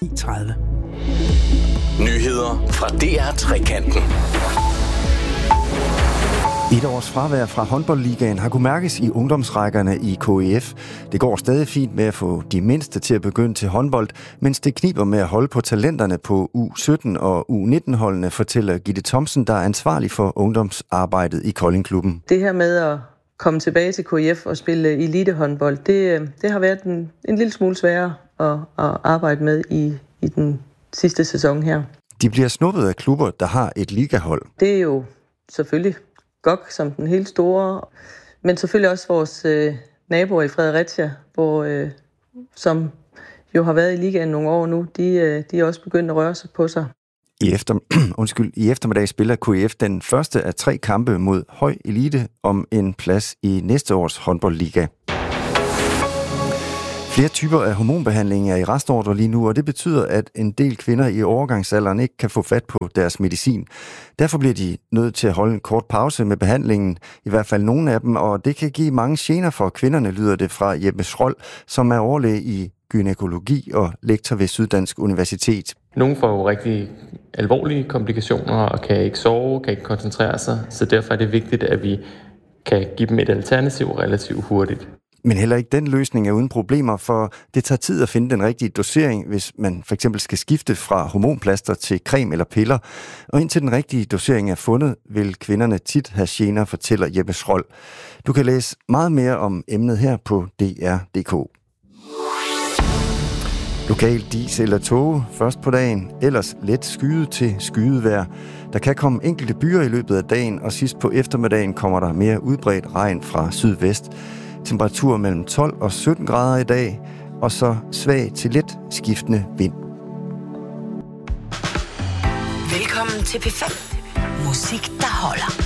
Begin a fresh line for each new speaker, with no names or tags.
10:30.
Nyheder fra DR Trekanten.
Et års fravær fra håndboldligaen har kunnet mærkes i ungdomsrækkerne i KIF. Det går stadig fint med at få de mindste til at begynde til håndbold, mens det kniber med at holde på talenterne på U17 og U19-holdene, fortæller Gitte Thomsen, der er ansvarlig for ungdomsarbejdet i Koldingklubben.
Det her med at komme tilbage til KIF og spille elitehåndbold, det har været en lille smule sværere at arbejde med i den sidste sæson her.
De bliver snuppet af klubber, der har et ligahold.
Det er jo selvfølgelig GOG som den helt store, men selvfølgelig også vores naboer i Fredericia, som jo har været i ligaen nogle år nu, de er også begyndt at røre sig på sig.
I eftermiddag spiller KIF den første af 3 kampe mod høj elite om en plads i næste års håndboldliga. Flere typer af hormonbehandling er i restordre lige nu, og det betyder, at en del kvinder i overgangsalderen ikke kan få fat på deres medicin. Derfor bliver de nødt til at holde en kort pause med behandlingen, i hvert fald nogle af dem, og det kan give mange gener for kvinderne, lyder det fra Jeppe Schroll, som er overlæge i gynækologi og lektor ved Syddansk Universitet.
Nogle får jo rigtig alvorlige komplikationer og kan ikke sove, kan ikke koncentrere sig, så derfor er det vigtigt, at vi kan give dem et alternativ relativt hurtigt.
Men heller ikke den løsning er uden problemer, for det tager tid at finde den rigtige dosering, hvis man for eksempel skal skifte fra hormonplaster til creme eller piller. Og indtil den rigtige dosering er fundet, vil kvinderne tit have gener, fortæller Jeppe Schroll. Du kan læse meget mere om emnet her på dr.dk. Lokal dis eller tåge først på dagen, ellers let skyet til skyet vejr. Der kan komme enkelte byer i løbet af dagen, og sidst på eftermiddagen kommer der mere udbredt regn fra sydvest. Temperatur mellem 12 og 17 grader i dag, og så svag til let skiftende vind.
Velkommen til P5. Musik, der holder.